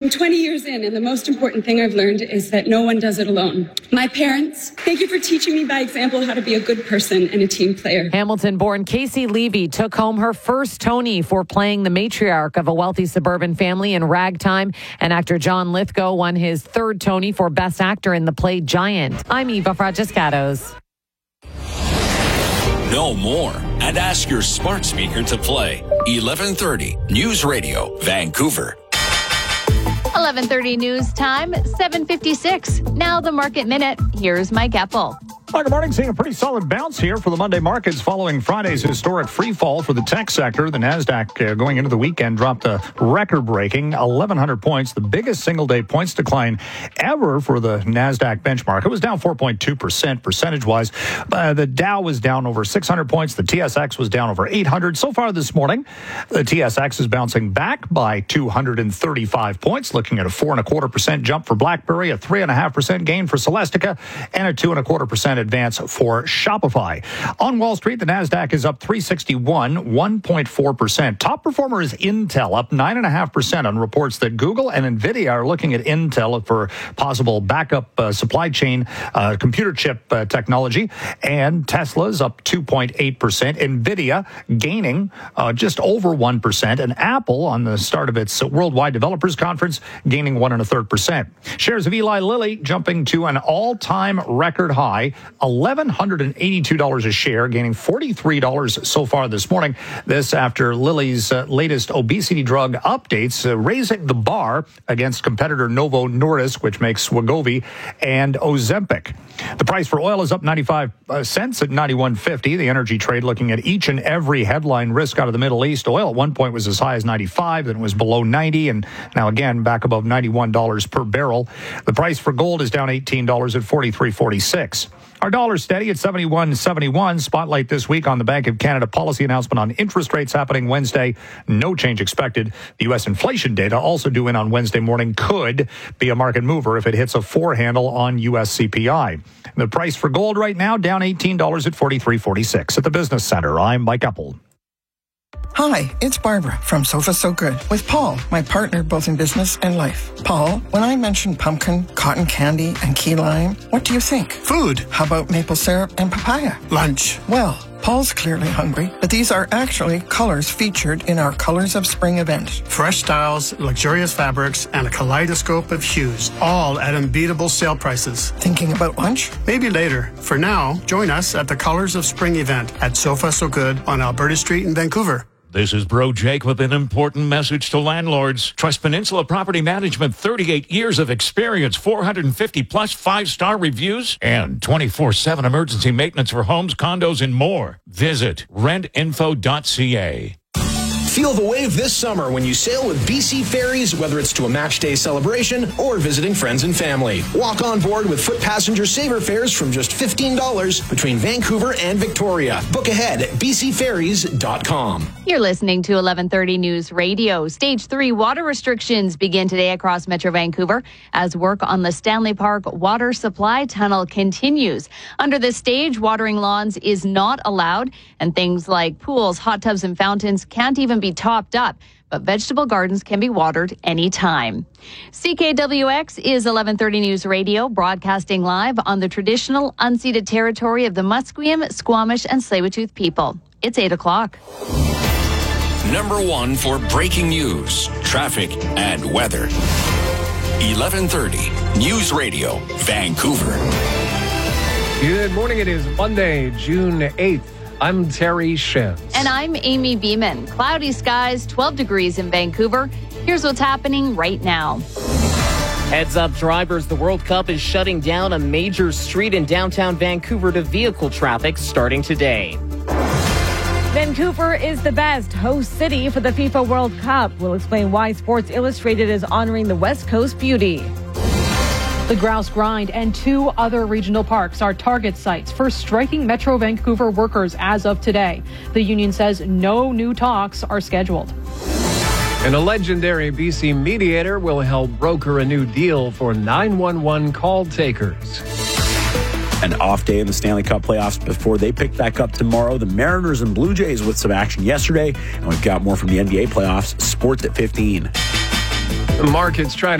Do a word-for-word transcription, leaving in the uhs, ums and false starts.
I'm twenty years in, and the most important thing I've learned is that no one does it alone. My parents, thank you for teaching me by example how to be a good person and a team player. Hamilton-born Casey Levy took home her first Tony for playing the matriarch of a wealthy suburban family in Ragtime, and actor John Lithgow won his third Tony for Best Actor in the play Giant. I'm Eva Francescatos. Know more and ask your smart speaker to play eleven thirty News Radio, Vancouver. eleven thirty news time, seven fifty-six. Now the Market Minute. Here's Mike Eppel. Well, good morning. Seeing a pretty solid bounce here for the Monday markets following Friday's historic free fall for the tech sector. The NASDAQ uh, going into the weekend dropped a record-breaking eleven hundred points, the biggest single-day points decline ever for the NASDAQ benchmark. It was down four point two percent percentage-wise. Uh, the Dow was down over six hundred points. The T S X was down over eight hundred. So far this morning, the T S X is bouncing back by two hundred thirty-five points, looking at a four and a quarter percent jump for BlackBerry, a three and a half percent gain for Celestica, and a two and a quarter percent advance for Shopify. On Wall Street, the NASDAQ is up three sixty-one, one point four percent. Top performer is Intel, up nine point five percent on reports that Google and NVIDIA are looking at Intel for possible backup uh, supply chain uh, computer chip uh, technology. And Tesla's up two point eight percent. NVIDIA gaining uh, just over one percent. And Apple, on the start of its Worldwide Developers Conference, gaining one and a third percent. Shares of Eli Lilly jumping to an all-time record high, eleven hundred eighty-two dollars a share, gaining forty-three dollars so far this morning. This after Lilly's uh, latest obesity drug updates, uh, raising the bar against competitor Novo Nordisk, which makes Wegovy and Ozempic. The price for oil is up ninety-five cents at ninety-one fifty. The energy trade looking at each and every headline risk out of the Middle East. Oil at one point was as high as ninety-five, then it was below ninety, and now again back above ninety-one dollars per barrel. The price for gold is down eighteen dollars at forty-three forty-six. Our dollar steady at seventy-one seventy-one. Spotlight this week on the Bank of Canada policy announcement on interest rates happening Wednesday. No change expected. The U S inflation data also due in on Wednesday morning could be a market mover if it hits a four handle on U S C P I. The price for gold right now down eighteen dollars at forty-three forty-six. At the Business Center, I'm Mike Eppel. Hi, it's Barbara from Sofa So Good with Paul, my partner both in business and life. Paul, when I mentioned pumpkin, cotton candy, and key lime, what do you think? Food. How about maple syrup and papaya? Lunch. Well, Paul's clearly hungry, but these are actually colors featured in our Colors of Spring event. Fresh styles, luxurious fabrics, and a kaleidoscope of hues, all at unbeatable sale prices. Thinking about lunch? Maybe later. For now, join us at the Colors of Spring event at Sofa So Good on Alberta Street in Vancouver. This is Bro Jake with an important message to landlords. Trust Peninsula Property Management, thirty-eight years of experience, four hundred fifty plus five-star reviews, and twenty-four seven emergency maintenance for homes, condos, and more. Visit rent info dot c a. Feel the wave this summer when you sail with B C Ferries, whether it's to a match day celebration or visiting friends and family. Walk on board with foot passenger saver fares from just fifteen dollars between Vancouver and Victoria. Book ahead at b c ferries dot com. You're listening to eleven thirty News Radio. Stage three water restrictions begin today across Metro Vancouver as work on the Stanley Park Water Supply Tunnel continues. Under this stage, watering lawns is not allowed, and things like pools, hot tubs, and fountains can't even be topped up, but vegetable gardens can be watered anytime. C K W X is eleven thirty News Radio, broadcasting live on the traditional unceded territory of the Musqueam, Squamish, and Tsleil-Waututh people. It's eight o'clock. Number one for breaking news, traffic, and weather. eleven thirty News Radio, Vancouver. Good morning. It is Monday, June eighth. I'm Terry Schiff. And I'm Amy Beeman. Cloudy skies, twelve degrees in Vancouver. Here's what's happening right now. Heads up, drivers. The World Cup is shutting down a major street in downtown Vancouver to vehicle traffic starting today. Vancouver is the best host city for the FIFA World Cup. We'll explain why Sports Illustrated is honoring the West Coast beauty. The Grouse Grind and two other regional parks are target sites for striking Metro Vancouver workers as of today. The union says no new talks are scheduled. And a legendary B C mediator will help broker a new deal for nine one one call takers. An off day in the Stanley Cup playoffs before they pick back up tomorrow. The Mariners and Blue Jays with some action yesterday. And we've got more from the N B A playoffs. Sports at fifteen. The market's trying